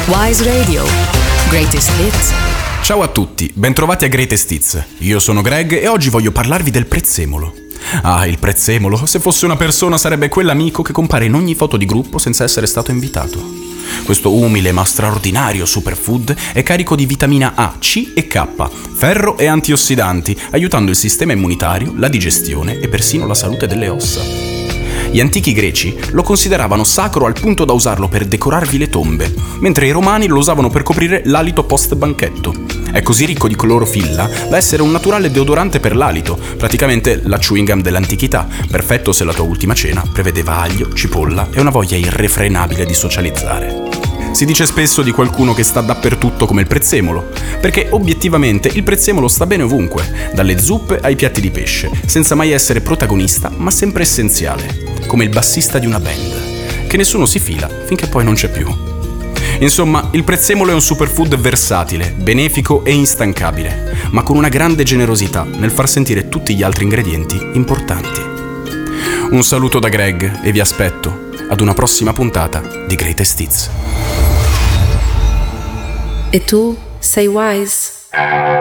Wise Radio. Greatest Hits. Ciao a tutti, bentrovati a Greatest Hits. Io sono Greg e oggi voglio parlarvi del prezzemolo. Ah, il prezzemolo, se fosse una persona sarebbe quell'amico che compare in ogni foto di gruppo senza essere stato invitato. Questo umile ma straordinario superfood è carico di vitamina A, C e K, ferro e antiossidanti, aiutando il sistema immunitario, la digestione e persino la salute delle ossa. Gli antichi greci lo consideravano sacro al punto da usarlo per decorarvi le tombe, mentre i romani lo usavano per coprire l'alito post-banchetto. È così ricco di clorofilla da essere un naturale deodorante per l'alito, praticamente la chewing gum dell'antichità, perfetto se la tua ultima cena prevedeva aglio, cipolla e una voglia irrefrenabile di socializzare. Si dice spesso di qualcuno che sta dappertutto come il prezzemolo, perché obiettivamente il prezzemolo sta bene ovunque, dalle zuppe ai piatti di pesce, senza mai essere protagonista ma sempre essenziale, come il bassista di una band, che nessuno si fila finché poi non c'è più. Insomma, il prezzemolo è un superfood versatile, benefico e instancabile, ma con una grande generosità nel far sentire tutti gli altri ingredienti importanti. Un saluto da Greg e vi aspetto ad una prossima puntata di Greatest Hits. E tu sei Wise?